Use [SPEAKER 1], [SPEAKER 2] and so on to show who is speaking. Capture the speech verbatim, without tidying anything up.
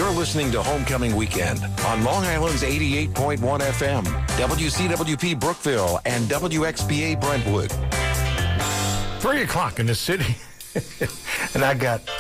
[SPEAKER 1] You're listening to Homecoming Weekend on Long Island's eighty-eight point one F M, W C W P Brookville, and W X P A Brentwood.
[SPEAKER 2] Three o'clock in the city, and I got